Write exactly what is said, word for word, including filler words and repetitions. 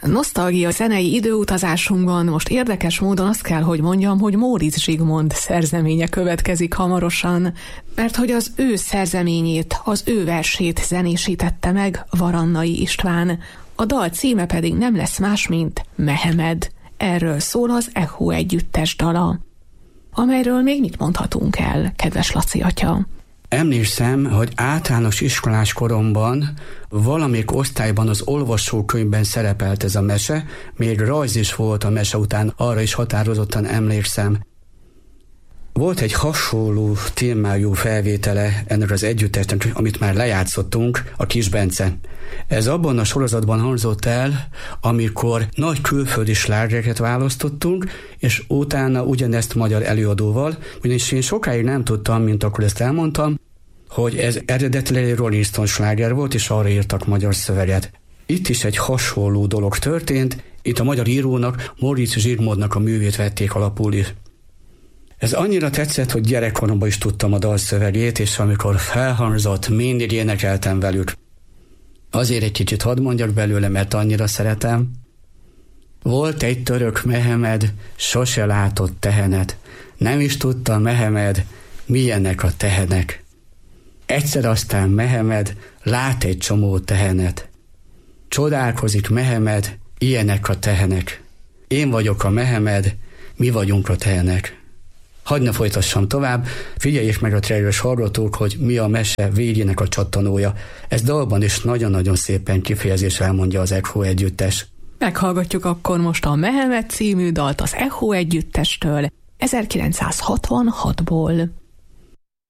Nosztalgia zenei időutazásunkban most érdekes módon azt kell, hogy mondjam, hogy Móricz Zsigmond szerzeménye következik hamarosan, mert hogy az ő szerzeményét, az ő versét zenésítette meg Varannai István. A dal címe pedig nem lesz más, mint Mehemed. Erről szól az Echo együttes dala. Amelyről még mit mondhatunk el, kedves Laci atya? Emlékszem, hogy általános iskolás koromban valamelyik osztályban az olvasókönyvben szerepelt ez a mese, még rajz is volt a mese után, arra is határozottan emlékszem. Volt egy hasonló témájú felvétele ennek az együttesnek, amit már lejátszottunk, a Kis Bence. Ez abban a sorozatban hangzott el, amikor nagy külföldi slágereket választottunk, és utána ugyanezt magyar előadóval, ugyanis én sokáig nem tudtam, mint akkor ezt elmondtam, hogy ez eredetileg egy Rolling Stone sláger volt, és arra írtak magyar szöveget. Itt is egy hasonló dolog történt, itt a magyar írónak, Móricz Zsigmondnak a művét vették alapul is. Ez annyira tetszett, hogy gyerekkoromban is tudtam a dalszövegét, és amikor felhangzott, mindig énekeltem velük. Azért egy kicsit hadd mondjak belőle, mert annyira szeretem. Volt egy török Mehemed, sose látott tehenet. Nem is tudta Mehemed, milyenek a tehenek. Egyszer aztán Mehemed lát egy csomó tehenet. Csodálkozik Mehemed, ilyenek a tehenek. Én vagyok a Mehemed, mi vagyunk a tehenek. Hadd ne folytassam tovább, figyeljék meg a trejős hallgatók, hogy mi a mese végének a csattanója. Ez dalban is nagyon-nagyon szépen kifejezésre elmondja az Echo együttes. Meghallgatjuk akkor most a Mehemed című dalt az Echo együttestől ezerkilencszázhatvanhatból.